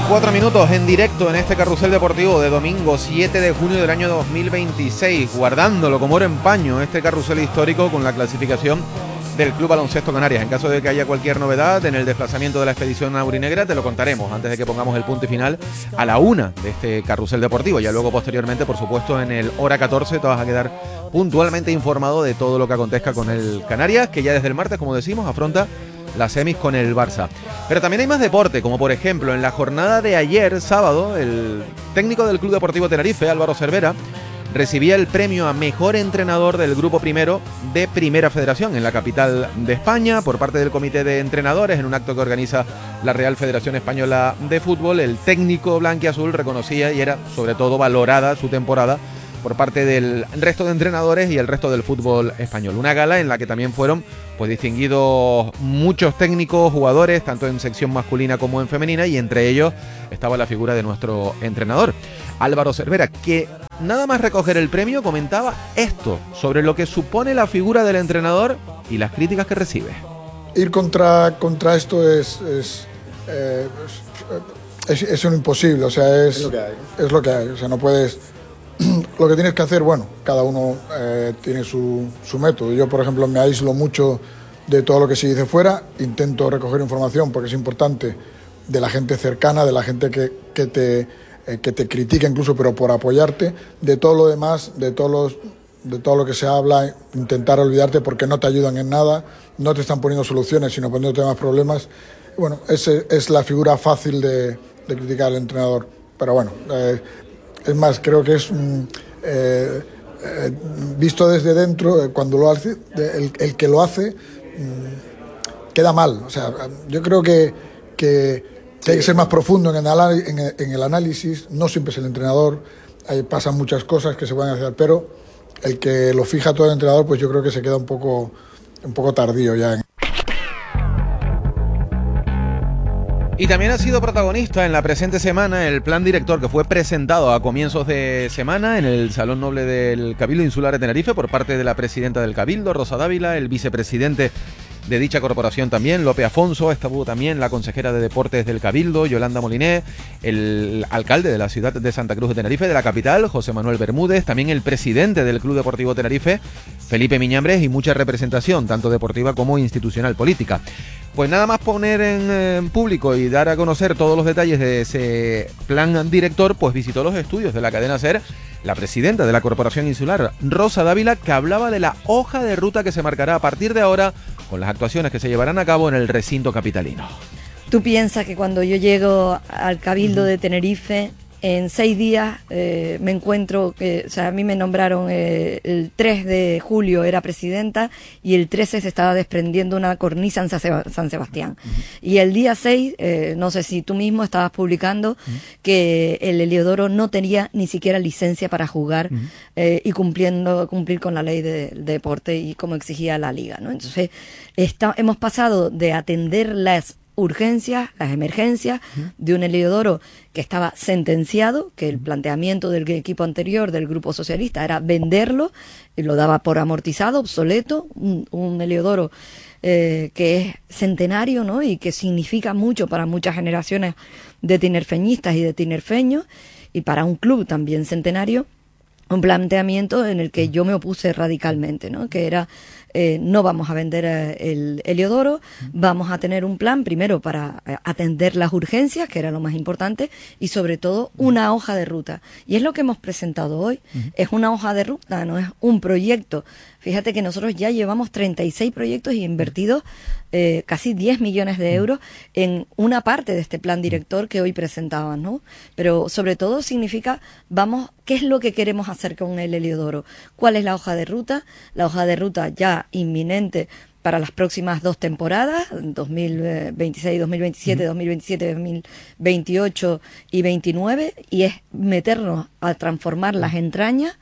4 minutos en directo en este carrusel deportivo de domingo 7 de junio del año 2026, guardándolo como oro en paño este carrusel histórico con la clasificación del Club Baloncesto Canarias. En caso de que haya cualquier novedad en el desplazamiento de la expedición aurinegra, te lo contaremos antes de que pongamos el punto y final a la 1 de este carrusel deportivo. Ya luego posteriormente, por supuesto, en el hora 14 te vas a quedar puntualmente informado de todo lo que acontezca con el Canarias, que ya desde el martes, como decimos, afronta las semis con el Barça. Pero también hay más deporte, como por ejemplo en la jornada de ayer, sábado, el técnico del Club Deportivo Tenerife, Álvaro Cervera, recibía el premio a mejor entrenador del grupo primero de Primera Federación en la capital de España por parte del comité de entrenadores en un acto que organiza la Real Federación Española de Fútbol. El técnico blanquiazul reconocía y era sobre todo valorada su temporada por parte del resto de entrenadores y el resto del fútbol español. Una gala en la que también fueron pues distinguidos muchos técnicos, jugadores, tanto en sección masculina como en femenina, y entre ellos estaba la figura de nuestro entrenador, Álvaro Cervera, que nada más recoger el premio comentaba esto sobre lo que supone la figura del entrenador y las críticas que recibe. Ir contra esto es un imposible, o sea, es lo que hay, o sea, no puedes. Lo que tienes que hacer, bueno, cada uno tiene su método. Yo, por ejemplo, me aíslo mucho de todo lo que se dice fuera, intento recoger información porque es importante de la gente cercana, de la gente que te critica incluso, pero por apoyarte. De todo lo demás, de todo lo que se habla, intentar olvidarte porque no te ayudan en nada, no te están poniendo soluciones, sino poniéndote más problemas. Bueno, esa es la figura fácil de criticar al entrenador, pero bueno, es más, creo que es visto desde dentro, cuando lo hace, el que lo hace queda mal. O sea, yo creo que hay que ser más profundo en el análisis. No siempre es el entrenador, ahí pasan muchas cosas que se pueden hacer, pero el que lo fija todo el entrenador, pues yo creo que se queda un poco tardío ya. Y también ha sido protagonista en la presente semana el plan director que fue presentado a comienzos de semana en el Salón Noble del Cabildo Insular de Tenerife por parte de la presidenta del Cabildo, Rosa Dávila, el vicepresidente de dicha corporación también, Lope Afonso. Estuvo también la consejera de Deportes del Cabildo, Yolanda Moliné, el alcalde de la ciudad de Santa Cruz de Tenerife, de la capital, José Manuel Bermúdez, también el presidente del Club Deportivo Tenerife, Felipe Miñambres, y mucha representación, tanto deportiva como institucional política. Pues nada más poner en público y dar a conocer todos los detalles de ese plan director, pues visitó los estudios de la cadena SER la presidenta de la Corporación Insular, Rosa Dávila, que hablaba de la hoja de ruta que se marcará a partir de ahora con las actuaciones que se llevarán a cabo en el recinto capitalino. Tú piensas que cuando yo llego al Cabildo de Tenerife, en 6 días me encuentro, o sea, a mí me nombraron el 3 de julio era presidenta y el 13 se estaba desprendiendo una cornisa en San Sebastián. Y el día 6, no sé si tú mismo estabas publicando que el Heliodoro no tenía ni siquiera licencia para jugar y cumplir con la ley de deporte y como exigía la liga, ¿no? Entonces hemos pasado de atender las urgencias, las emergencias de un Heliodoro que estaba sentenciado, que el planteamiento del equipo anterior del Grupo Socialista era venderlo, y lo daba por amortizado, obsoleto, un Heliodoro que es centenario, ¿no? Y que significa mucho para muchas generaciones de tinerfeñistas y de tinerfeños, y para un club también centenario, un planteamiento en el que yo me opuse radicalmente, ¿no? Que era no vamos a vender el Heliodoro, vamos a tener un plan primero para atender las urgencias, que era lo más importante, y sobre todo una hoja de ruta. Y es lo que hemos presentado hoy, es una hoja de ruta, no es un proyecto. Fíjate que nosotros ya llevamos 36 proyectos y invertidos casi 10 millones de euros en una parte de este plan director que hoy presentaban, ¿no? Pero sobre todo significa, ¿qué es lo que queremos hacer con el Heliodoro? ¿Cuál es la hoja de ruta? La hoja de ruta ya inminente para las próximas 2 temporadas, 2026, 2027, 2027, 2028 y 29, y es meternos a transformar las entrañas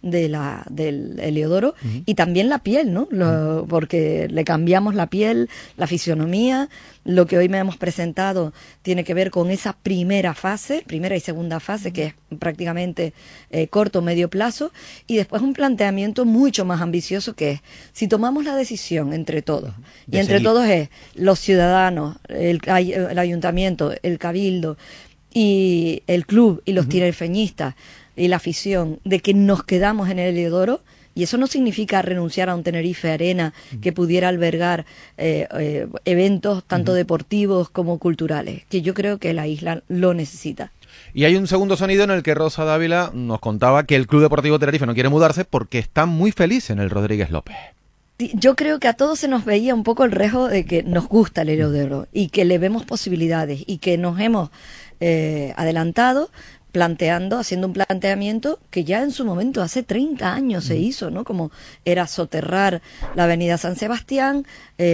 del Heliodoro y también la piel, ¿no? Porque le cambiamos la piel, la fisionomía. Lo que hoy me hemos presentado tiene que ver con esa primera y segunda fase, que es prácticamente corto o medio plazo, y después un planteamiento mucho más ambicioso, que es, si tomamos la decisión entre todos, y entre todos es los ciudadanos, el ayuntamiento, el cabildo y el club y los tinerfeñistas y la afición de que nos quedamos en el Heliodoro, y eso no significa renunciar a un Tenerife Arena que pudiera albergar eventos tanto deportivos como culturales, que yo creo que la isla lo necesita. Y hay un segundo sonido en el que Rosa Dávila nos contaba que el Club Deportivo Tenerife no quiere mudarse porque está muy feliz en el Rodríguez López. Yo creo que a todos se nos veía un poco el rejo de que nos gusta el Heliodoro y que le vemos posibilidades y que nos hemos adelantado haciendo un planteamiento que ya en su momento, hace 30 años se hizo, ¿no? Como era soterrar la avenida San Sebastián,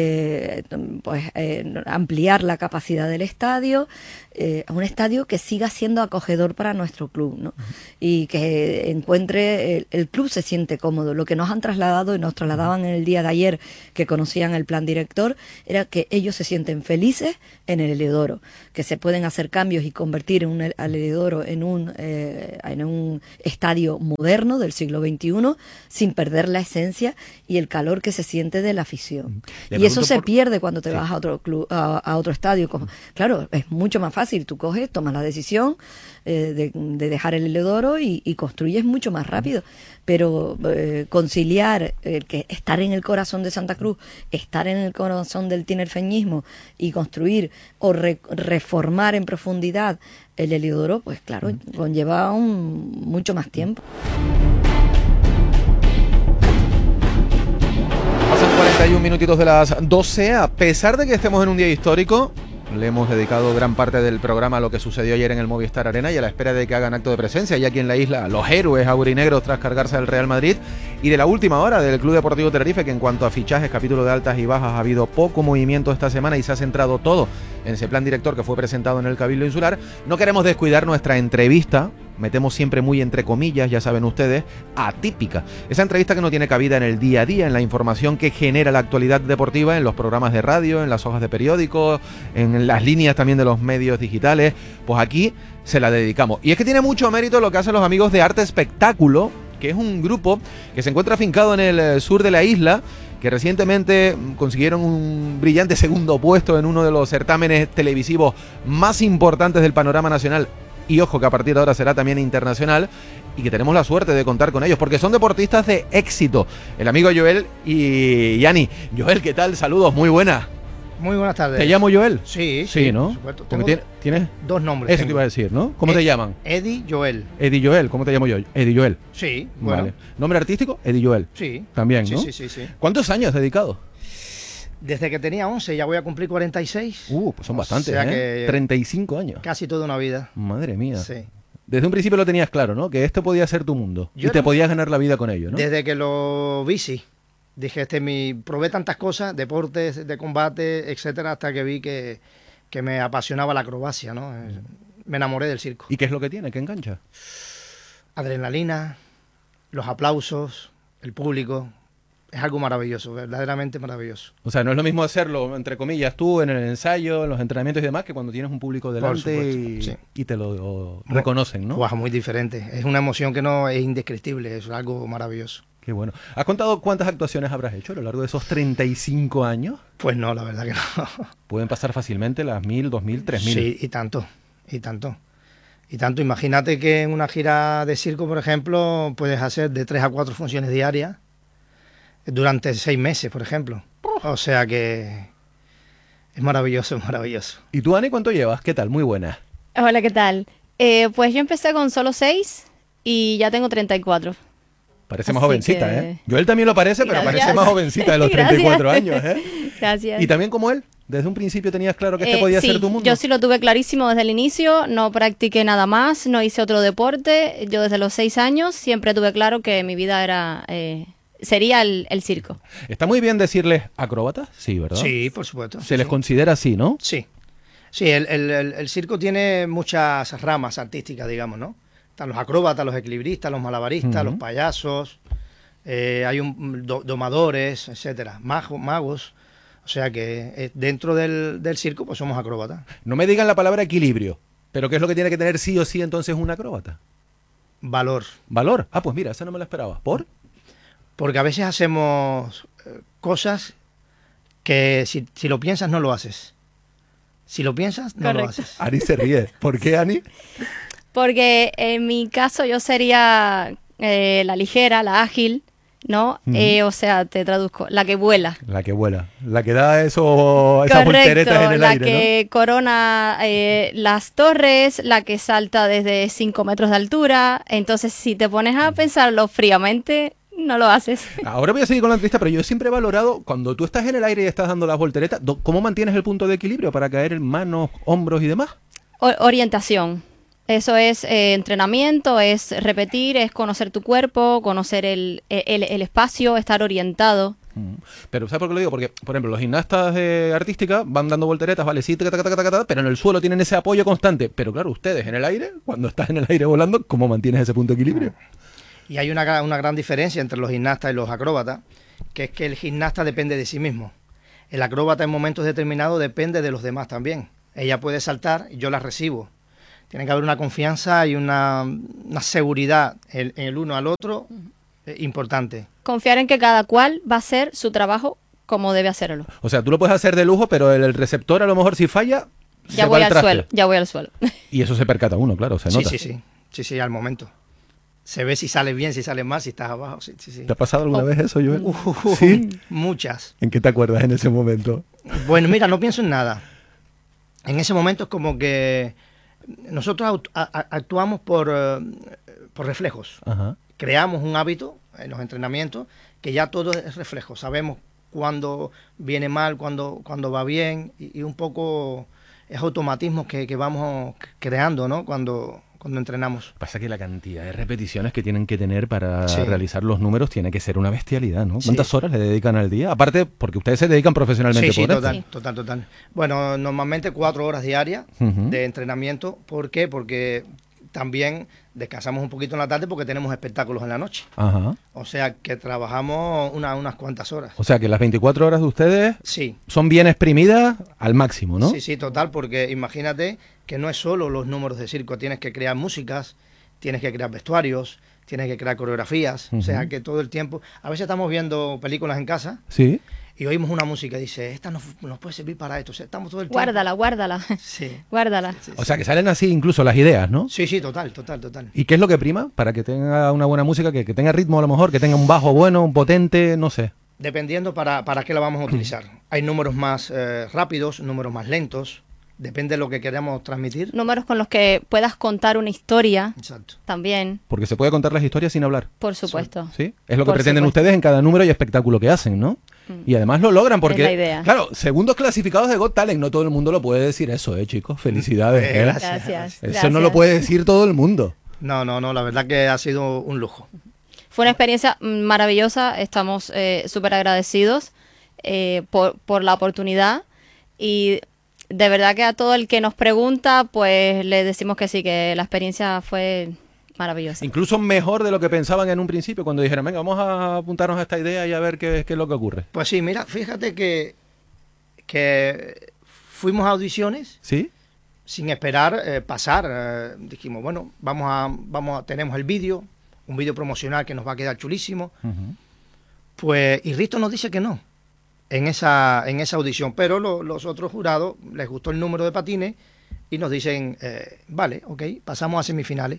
ampliar la capacidad del estadio, a un estadio que siga siendo acogedor para nuestro club, ¿no? Y que encuentre, el club se siente cómodo. Lo que nos han trasladado y nos trasladaban en el día de ayer, que conocían el plan director, era que ellos se sienten felices en el Heliodoro, que se pueden hacer cambios y convertir al Heliodoro en un estadio moderno del siglo XXI sin perder la esencia y el calor que se siente de la afición. Y eso se pierde cuando te vas a otro club, a otro estadio. Claro, es mucho más fácil. Tú coges, tomas la decisión de dejar el Heliodoro y construyes mucho más rápido. Pero conciliar que estar en el corazón de Santa Cruz, estar en el corazón del tinerfeñismo y construir o reformar en profundidad el Heliodoro, pues claro, conlleva mucho más tiempo. Pasan 41 minutitos de las 12. A pesar de que estemos en un día histórico, le hemos dedicado gran parte del programa a lo que sucedió ayer en el Movistar Arena y a la espera de que hagan acto de presencia y aquí en la isla los héroes aurinegros tras cargarse al Real Madrid, y de la última hora del Club Deportivo Tenerife, que en cuanto a fichajes, capítulo de altas y bajas, ha habido poco movimiento esta semana y se ha centrado todo en ese plan director que fue presentado en el Cabildo Insular. No queremos descuidar nuestra entrevista, metemos siempre muy entre comillas, ya saben ustedes, atípica. Esa entrevista que no tiene cabida en el día a día, en la información que genera la actualidad deportiva, en los programas de radio, en las hojas de periódicos, en las líneas también de los medios digitales. Pues aquí se la dedicamos. Y es que tiene mucho mérito lo que hacen los amigos de Arte Espectáculo, que es un grupo que se encuentra afincado en el sur de la isla, que recientemente consiguieron un brillante segundo puesto en uno de los certámenes televisivos más importantes del panorama nacional. Y ojo que a partir de ahora será también internacional, y que tenemos la suerte de contar con ellos, porque son deportistas de éxito. El amigo Joel y Yani. Joel, ¿qué tal? Saludos, muy buenas. Muy buenas tardes. ¿Te llamo Joel? Sí, ¿no? Por supuesto. ¿Tienes? Dos nombres. Eso te iba a decir, ¿no? ¿Cómo te llaman? Eddie Joel. Eddie Joel, ¿cómo te llamo yo? Eddie Joel. Sí, bueno. Vale. ¿Nombre artístico? Eddie Joel. Sí. También, sí, ¿no? Sí. ¿Cuántos años has dedicado? Desde que tenía 11, ya voy a cumplir 46. Pues son bastantes, sea ¿eh? 35 años. Casi toda una vida. Madre mía. Sí. Desde un principio lo tenías claro, ¿no? Que esto podía ser tu mundo. Y te podías ganar la vida con ello, ¿no? Desde que lo vi, sí. Dije, probé tantas cosas, deportes, de combate, etcétera, hasta que vi que me apasionaba la acrobacia, ¿no? Me enamoré del circo. ¿Y qué es lo que tiene? ¿Qué engancha? Adrenalina, los aplausos, el público. Es algo maravilloso, verdaderamente maravilloso. O sea, no es lo mismo hacerlo, entre comillas, tú en el ensayo, en los entrenamientos y demás, que cuando tienes un público delante y te lo reconocen, ¿no? Muy diferente. Es una emoción que no es indescriptible, es algo maravilloso. Qué bueno. ¿Has contado cuántas actuaciones habrás hecho a lo largo de esos 35 años? Pues no, la verdad que no. Pueden pasar fácilmente las 1000, 2000, 3000. Sí, y tanto. Imagínate que en una gira de circo, por ejemplo, puedes hacer de 3 a 4 funciones diarias durante 6 meses, por ejemplo. O sea que es maravilloso, es maravilloso. ¿Y tú, Ani, cuánto llevas? ¿Qué tal? Muy buena. Hola, ¿qué tal? Pues yo empecé con solo 6 y ya tengo 34. Parece más jovencita, ¿eh? Joel también lo parece, pero parece más jovencita de los 34 años, ¿eh? Gracias. ¿Y también como él? ¿Desde un principio tenías claro que este podía ser tu mundo? Yo sí lo tuve clarísimo desde el inicio, no practiqué nada más, no hice otro deporte. Yo desde los 6 años siempre tuve claro que mi vida era sería el circo. Está muy bien decirles acróbatas, sí, ¿verdad? Sí, por supuesto. Se les considera así, ¿no? Sí. Sí, el circo tiene muchas ramas artísticas, digamos, ¿no? Están los acróbatas, los equilibristas, los malabaristas, los payasos, hay domadores, etcétera, magos. O sea que dentro del circo pues somos acróbatas. No me digan la palabra equilibrio, pero ¿qué es lo que tiene que tener sí o sí entonces un acróbata? Valor. ¿Valor? Ah, pues mira, esa no me la esperaba. ¿Por? Porque a veces hacemos cosas que si lo piensas no lo haces. Si lo piensas, no lo Correcto. haces. Ani se ríe. ¿Por qué, Ani? Porque en mi caso yo sería la ligera, la ágil, ¿no? O sea, te traduzco, la que vuela. La que vuela. La que da esas volteretas en el la aire, que corona las torres, la que salta desde 5 metros de altura. Entonces, si te pones a pensarlo fríamente, no lo haces. ¿no? Ahora voy a seguir con la entrevista, pero yo siempre he valorado, cuando tú estás en el aire y estás dando las volteretas, ¿cómo mantienes el punto de equilibrio para caer en manos, hombros y demás? Orientación. Eso es entrenamiento, es repetir, es conocer tu cuerpo, conocer el espacio, estar orientado. Pero ¿sabes por qué lo digo? Porque, por ejemplo, los gimnastas artísticas van dando volteretas, vale, sí, taca, taca, taca, taca, pero en el suelo tienen ese apoyo constante. Pero claro, ustedes en el aire, cuando estás en el aire volando, ¿cómo mantienes ese punto de equilibrio? Y hay una gran diferencia entre los gimnastas y los acróbatas, que es que el gimnasta depende de sí mismo. El acróbata en momentos determinados depende de los demás también. Ella puede saltar y yo la recibo. Tiene que haber una confianza y una seguridad en el uno al otro importante. Confiar en que cada cual va a hacer su trabajo como debe hacerlo. O sea, tú lo puedes hacer de lujo, pero el receptor a lo mejor si falla, Ya se voy va al suelo, ya voy al suelo. Y eso se percata uno, claro, se nota. Sí, al momento. Se ve si sales bien, si sales mal, si estás abajo. Sí. ¿Te ha pasado alguna vez eso, Joel? Sí, muchas. ¿En qué te acuerdas en ese momento? Bueno, mira, no pienso en nada. En ese momento es como que nosotros actuamos por reflejos. Ajá. Creamos un hábito en los entrenamientos que ya todo es reflejo. Sabemos cuándo viene mal, cuándo va bien y un poco es automatismo que vamos creando, ¿no? Cuando entrenamos. Pasa que la cantidad de repeticiones que tienen que tener para Sí. realizar los números tiene que ser una bestialidad, ¿no? Sí. ¿Cuántas horas le dedican al día? Aparte, porque ustedes se dedican profesionalmente Sí, por esto. total. Bueno, normalmente 4 horas diarias Ujú. de entrenamiento. ¿Por qué? Porque también descansamos un poquito en la tarde porque tenemos espectáculos en la noche. Ajá. O sea que trabajamos unas cuantas horas. O sea que las 24 horas de ustedes Sí. son bien exprimidas al máximo, ¿no? Sí, total, porque imagínate que no es solo los números de circo, tienes que crear músicas, tienes que crear vestuarios, tienes que crear coreografías, o sea que todo el tiempo, a veces estamos viendo películas en casa Sí. y oímos una música y dice, esta nos puede servir para esto, o sea, estamos todo el tiempo. Guárdala. Sí. Guárdala. O sea que salen así incluso las ideas, ¿no? Sí, total. ¿Y qué es lo que prima para que tenga una buena música, que tenga ritmo a lo mejor, que tenga un bajo bueno, un potente, no sé? Dependiendo para qué la vamos a utilizar. Hay números más rápidos, números más lentos, depende de lo que queramos transmitir. Números con los que puedas contar una historia Exacto. también, Porque se puede contar las historias sin hablar, por supuesto. ¿sí? Es lo que Por pretenden supuesto. ustedes en cada número y espectáculo que hacen, ¿no? Y además lo logran porque, Es la idea. claro, segundos clasificados de Got Talent, no todo el mundo lo puede decir eso, chicos. Felicidades. ¿eh? Gracias. Eso no lo puede decir todo el mundo. No, la verdad que ha sido un lujo. Fue una experiencia maravillosa, estamos súper agradecidos por la oportunidad y de verdad que a todo el que nos pregunta, pues le decimos que sí, que la experiencia fue maravillosa. Incluso mejor de lo que pensaban en un principio, cuando dijeron, venga, vamos a apuntarnos a esta idea y a ver qué es lo que ocurre. Pues sí, mira, fíjate que fuimos a audiciones ¿Sí? sin esperar pasar. Dijimos, bueno, tenemos el vídeo, un vídeo promocional que nos va a quedar chulísimo. Pues, y Risto nos dice que no en esa audición, pero los otros jurados les gustó el número de patines y nos dicen, vale, ok, pasamos a semifinales.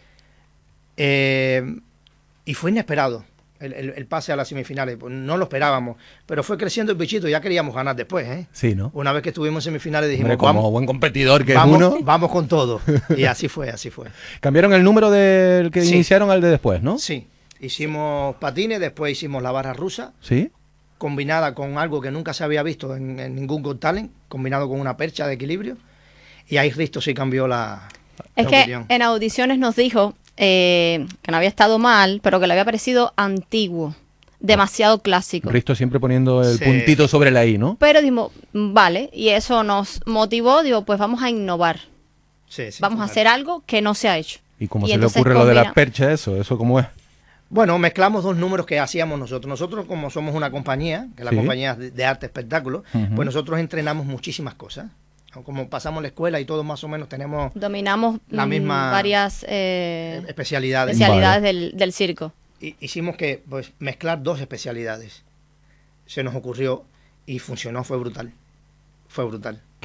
Y fue inesperado el pase a las semifinales, pues no lo esperábamos, pero fue creciendo el bichito, ya queríamos ganar después, ¿eh? Sí, ¿no? Una vez que estuvimos en semifinales dijimos, Hombre, como buen competidor que es vamos, uno, vamos con todo. Y así fue. cambiaron el número del que Sí. iniciaron al de después, ¿no? Sí, hicimos patines, después hicimos la barra rusa, ¿Sí? combinada con algo que nunca se había visto en ningún Got Talent, combinado con una percha de equilibrio, y ahí Risto sí cambió la Es que opinión. en audiciones nos dijo que no había estado mal, pero que le había parecido antiguo, demasiado clásico. Risto siempre poniendo el Sí. puntito sobre la I, ¿no? Pero dijimos, vale, y eso nos motivó, digo, pues vamos a innovar, Sí, vamos a total. hacer algo que no se ha hecho. ¿Y cómo Y se le entonces ocurre lo de la combina- percha eso cómo es? Bueno, mezclamos dos números que hacíamos nosotros. Nosotros, como somos una compañía, que es la Sí. compañía de arte espectáculo, Ujú. pues nosotros entrenamos muchísimas cosas. Como pasamos la escuela y todos más o menos tenemos Dominamos La misma varias especialidades. especialidades del circo. Hicimos que pues mezclar dos especialidades. Se nos ocurrió y funcionó, fue brutal.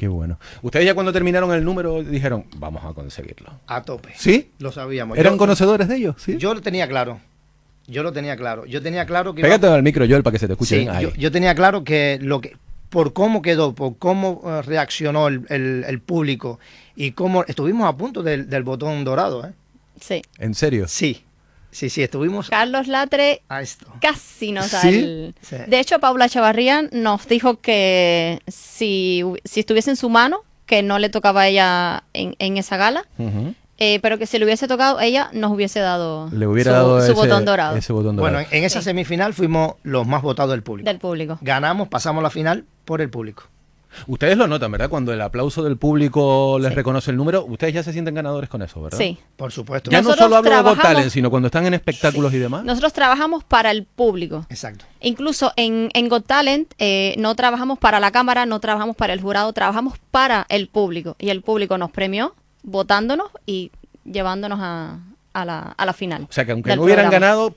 Qué bueno. Ustedes ya cuando terminaron el número dijeron, vamos a conseguirlo. A tope. ¿Sí? Lo sabíamos. ¿Eran conocedores de ellos? ¿Sí? Yo lo tenía claro. Yo tenía claro que... Pégate al micro, Joel, para que se te escuche Sí, bien. Ahí. yo tenía claro que por cómo quedó, por cómo reaccionó el público y cómo estuvimos a punto del botón dorado, ¿eh? Sí. ¿En serio? Sí, estuvimos Carlos Latre a esto. casi nos da ¿Sí? el... Sí. De hecho, Paula Chavarría nos dijo que si estuviese en su mano, que no le tocaba a ella en esa gala, Ujú. pero que si le hubiese tocado, ella nos hubiese dado Le hubiera su, dado su ese botón dorado ese botón dorado. Bueno, en esa semifinal fuimos los más votados del público. del público. Ganamos, pasamos la final por el público. Ustedes lo notan, ¿verdad? Cuando el aplauso del público les Sí. reconoce el número, ustedes ya se sienten ganadores con eso, ¿verdad? Sí. Por supuesto. Ya no Nosotros solo hablo de Got trabajamos- Talent, sino cuando están en espectáculos y demás. Nosotros trabajamos para el público. Exacto. Incluso en Got Talent no trabajamos para la cámara, no trabajamos para el jurado, trabajamos para el público. Y el público nos premió votándonos y llevándonos a la final. O sea, que aunque del no hubieran programa. ganado,